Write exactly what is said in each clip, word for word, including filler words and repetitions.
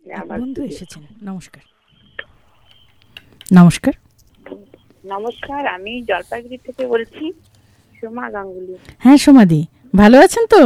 বন্ধু এসেছেন। নমস্কার। নমস্কার নমস্কার, আমি জলপাইগুড়ি থেকে বলছি, সোমা গাঙ্গুলি। হ্যাঁ সোমাদি, ভালো আছেন তো?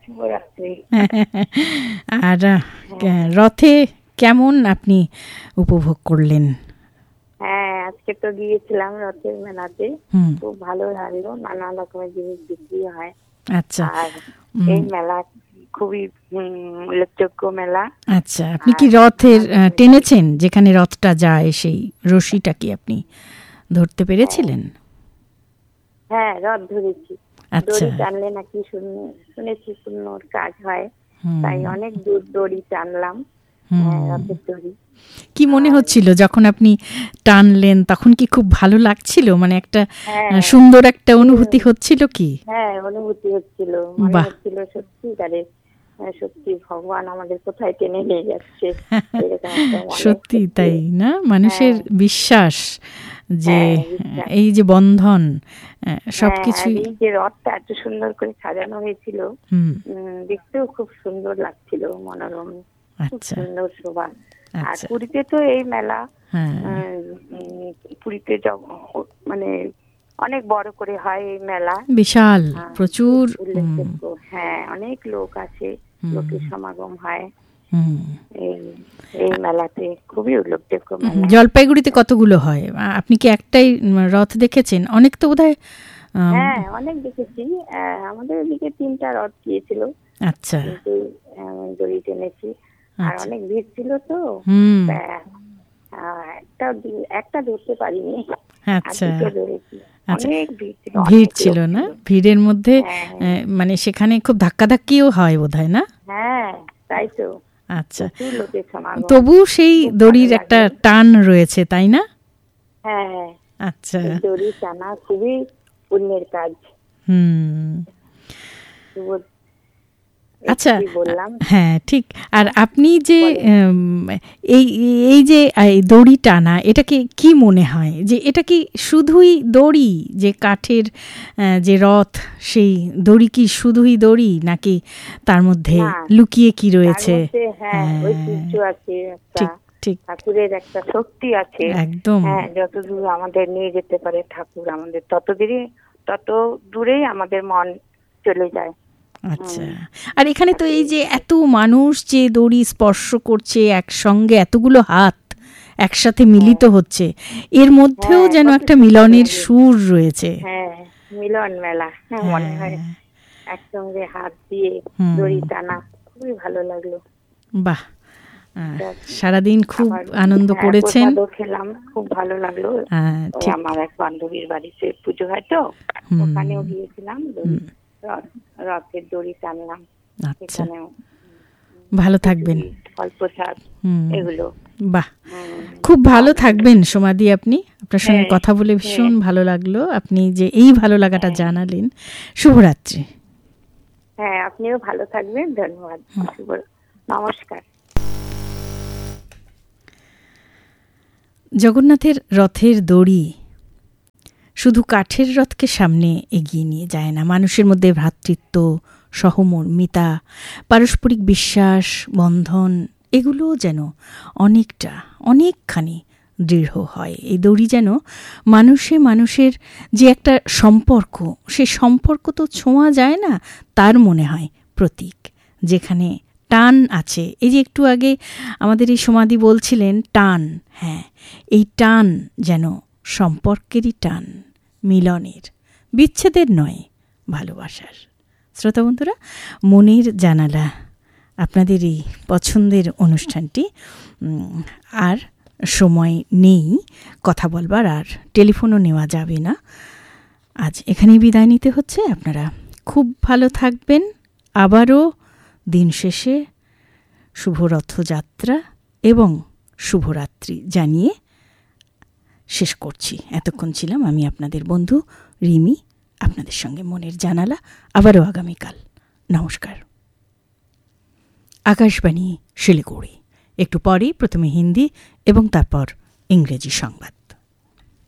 আর রথে কেমন আপনি উপভোগ করলেন? হ্যাঁ, আজকে তো গিয়েছিলাম রথের মেলাতে, খুব ভালো লাগলো। নানা রকমের জিনিস বিক্রি হয়। আচ্ছা, আর এই মেলা খুবই উল্লেখযোগ্য মেলা। আচ্ছা, আপনি কি রথের টেনেছেন? যেখানে রথটা যায় সেই রশিটা কি আপনি ধরতে পেরেছিলেন? হ্যাঁ, রথ ধরেছি। দড়ি টানলে নাকি শুনেছি পুণ্যর কাজ হয়, তাই অনেক দূর দড়ি টানলাম। রথের দড়ি কি মনে হচ্ছিল যখন আপনি টানলেন? তখন কি খুব ভালো লাগছিল? মানে একটা সুন্দর একটা অনুভূতি হচ্ছিল কি? হ্যাঁ, অনুভূতি হচ্ছিল, মনে হচ্ছিল সত্যিকারে সত্যি ভগবান আমাদের কোথায় টেনে নিয়ে যাচ্ছে। সত্যি তাই না? মানুষের বিশ্বাস যে এই যে বন্ধন সবকিছু, এই যে রথটা এত সুন্দর করে সাজানো হয়েছিল, দেখতেও খুব সুন্দর লাগছিল, মনোরম, খুব সুন্দর শোভা। আর পুরীতে তো এই মেলা, পুরীতে মানে অনেক বড় করে হয় এই মেলা, বিশাল, প্রচুর, হ্যাঁ অনেক লোক আছে, লোকের সমাগম হয় এই মেলাতে, খুবই উল্লেখযোগ্য মেলা। জলপাইগুড়িতে কতগুলো হয়? আপনি কি একটাই রথ দেখেছেন? অনেক তো বোধহয়। হ্যাঁ, অনেক দেখেছি। আমাদের এদিকে তিনটা রথ গিয়েছিল। আচ্ছা, দড়ি টেনেছি, আর অনেক ভিড় ছিল তো, একটা একটা ধরতে পারিনি। আচ্ছা, অনেক ভিড় ছিল না? ভিড়ের মধ্যে মানে সেখানে খুব ধাক্কাধাক্কিও হয় বোধহয়, না? হ্যাঁ, তাই তো। আচ্ছা, তবু সেই দড়ির একটা টান রয়েছে, তাই না? হ্যাঁ, আচ্ছা, দড়ি টানা খুবই পুণ্যের কাজ। হুম, আচ্ছা, হ্যাঁ ঠিক। আর আপনি যে এই এই যে দড়ি টানা, এটাকে কি মনে হয় যে এটা কি শুধুই দড়ি, যে কাঠের যে রথ, সেই দড়ি কি শুধুই দড়ি, নাকি তার মধ্যে লুকিয়ে কি রয়েছে? ঠিক ঠিক, ঠাকুরের একটা শক্তি আছে, একদম। হ্যাঁ, যত দূর আমাদের নিয়ে যেতে পারে ঠাকুর আমাদের, তত দূরে তত দূরেই আমাদের মন চলে যায়। আচ্ছা, আর এখানে তো এই যে এত মানুষ যে দড়ি স্পর্শ করছে, একসঙ্গে এতগুলো হাত একসাথে মিলিত হচ্ছে, এর মধ্যেও যেন একটা মিলনের সুর রয়েছে। হ্যাঁ, মিলন মেলা, হ্যাঁ মনে হয় একসঙ্গে হাত দিয়ে দড়ি টানা, খুবই ভালো লাগলো। বাহ, সারাদিন খুব আনন্দ করেছেন? খেলাম, খুব ভালো লাগলো। আমার এক বান্ধবীর বাড়িতে পুজো হয় তো, ওখানেও গিয়েছিলাম, রথের দড়ি টানলাম। আচ্ছা, ভালো থাকবেন। ফলপ্রসাদ এগুলো। বাহ, খুব ভালো থাকবেন সোমাদি। আপনি, আপনার সঙ্গে কথা বলে ভীষণ ভালো লাগলো। আপনি যে এই ভালো লাগাটা জানালেন। শুভরাত্রি। হ্যাঁ, আপনিও ভালো থাকবেন। ধন্যবাদ। শুভ নমস্কার। জগন্নাথের রথের দড়ি শুধু কাঠের রথকে সামনে এগিয়ে নিয়ে যায় না, মানুষের মধ্যে ভ্রাতৃত্ব, সহমর্মিতা, পারস্পরিক বিশ্বাস, বন্ধন, এগুলোও যেন অনেকটা অনেকখানি দৃঢ় হয়। এই দড়ি যেন মানুষে মানুষের যে একটা সম্পর্ক, সে সম্পর্ক তো ছোঁয়া যায় না, তার মনে হয় প্রতীক। যেখানে টান আছে, এই যে একটু আগে আমাদের এই সমাধি বলছিলেন টান, হ্যাঁ এই টান যেন সম্পর্কেরই টান, মিলনের, বিচ্ছেদের নয়, ভালোবাসার। শ্রোতা বন্ধুরা, মনের জানালা আপনাদের এই পছন্দের অনুষ্ঠানটি আর সময় নেই কথা বলবার, আর টেলিফোনও নেওয়া যাবে না। আজ এখানেই বিদায় নিতে হচ্ছে। আপনারা খুব ভালো থাকবেন। আবারও দিন শেষে শুভ রথযাত্রা এবং শুভরাত্রি জানিয়ে শেষ করছি। এতক্ষণ ছিলাম আমি আপনাদের বন্ধু রিমি, আপনাদের সঙ্গে মনের জানালা। আবারও আগামীকাল। নমস্কার। আকাশবাণী শিলিগুড়ি। একটু পরেই প্রথমে হিন্দি এবং তারপর ইংরেজি সংবাদ।